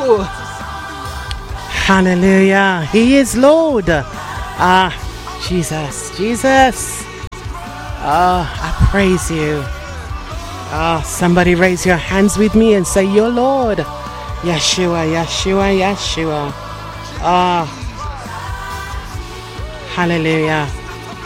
Woo! Hallelujah. He is Lord. Jesus. Jesus. I praise you. Somebody raise your hands with me and say, "You're Lord." Yeshua, Yeshua, Yeshua. Hallelujah.